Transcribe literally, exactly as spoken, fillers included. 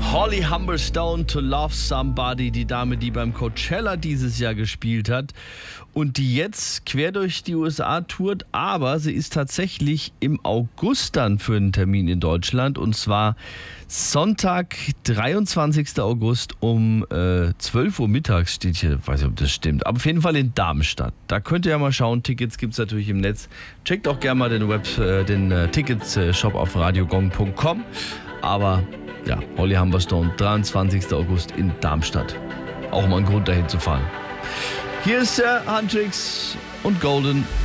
Holly Humberstone, To Love Somebody, die Dame, die beim Coachella dieses Jahr gespielt hat und die jetzt quer durch die U S A tourt, aber sie ist tatsächlich im August dann für einen Termin in Deutschland, und zwar Sonntag, dreiundzwanzigsten August um äh, zwölf Uhr mittags steht hier, weiß nicht, ob das stimmt, aber auf jeden Fall in Darmstadt. Da könnt ihr ja mal schauen, Tickets gibt es natürlich im Netz. Checkt auch gerne mal den Web, äh, den äh, Tickets-Shop auf radiogong punkt com, aber ja, Holly Humberstone, dreiundzwanzigsten August in Darmstadt. Auch mal ein Grund dahin zu fahren. Hier ist der Huntrix und Golden.